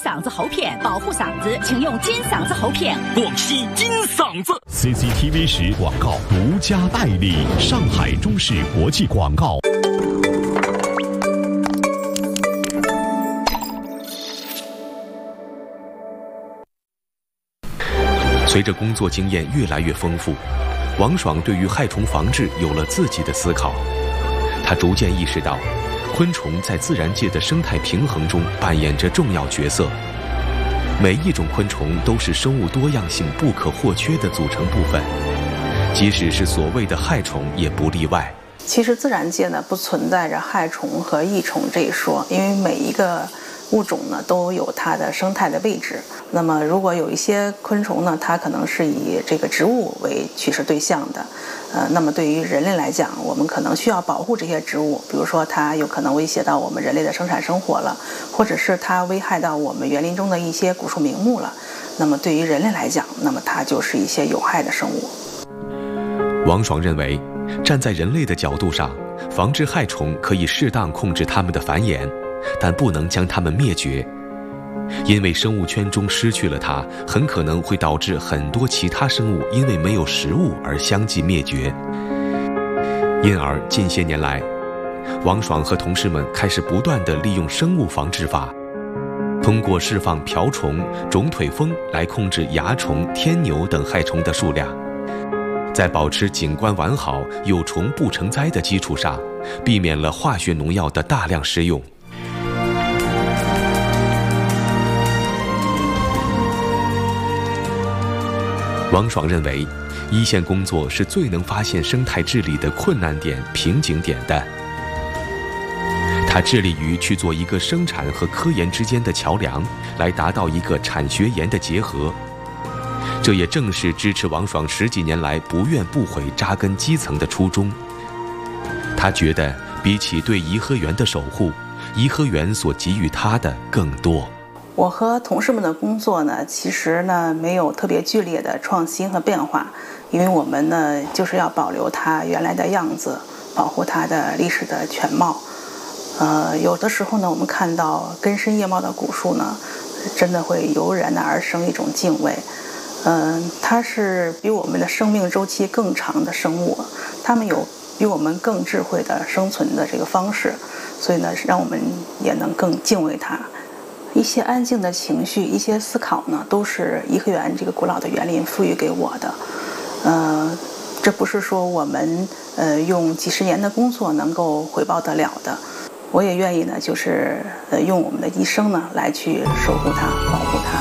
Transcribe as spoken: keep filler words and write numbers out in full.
嗓子喉片，保护嗓子，请用金嗓子喉片。 广西金嗓子 C C T V 十广告独家代理，上海中视国际广告。 随着工作经验越来越丰富，王爽对于害虫防治有了自己的思考。他逐渐意识到，昆虫在自然界的生态平衡中扮演着重要角色。每一种昆虫都是生物多样性不可或缺的组成部分，即使是所谓的害虫也不例外。 其实自然界呢不存在着害虫和益虫这一说，因为每一个物种呢都有它的生态的位置。那么如果有一些昆虫呢，它可能是以这个植物为取食对象的，呃，那么对于人类来讲，我们可能需要保护这些植物，比如说它有可能威胁到我们人类的生产生活了，或者是它危害到我们园林中的一些古树名木了。那么对于人类来讲，那么它就是一些有害的生物。 王爽认为，站在人类的角度上，防治害虫可以适当控制它们的繁衍，但不能将它们灭绝，因为生物圈中失去了它，很可能会导致很多其他生物因为没有食物而相继灭绝。因而近些年来，王爽和同事们开始不断地利用生物防治法，通过释放瓢虫、肿腿蜂来控制蚜虫、天牛等害虫的数量，在保持景观完好、有虫不成灾的基础上，避免了化学农药的大量施用。王爽认为，一线工作是最能发现生态治理的困难点、瓶颈点的。他致力于去做一个生产和科研之间的桥梁，来达到一个产学研的结合。这也正是支持王爽十几年来不怨不悔扎根基层的初衷。他觉得，比起对颐和园的守护，颐和园所给予他的更多。 我和同事们的工作呢，其实呢没有特别剧烈的创新和变化，因为我们呢就是要保留它原来的样子，保护它的历史的全貌。呃，有的时候呢，我们看到根深叶茂的古树呢，真的会油然的而生一种敬畏。嗯、呃，它是比我们的生命周期更长的生物，它们有比我们更智慧的生存的这个方式，所以呢，让我们也能更敬畏它。一些安静的情绪，一些思考呢，都是颐和园这个古老的园林赋予给我的。呃，这不是说我们呃用几十年的工作能够回报得了的。我也愿意呢，就是呃用我们的一生呢来去守护它、保护它。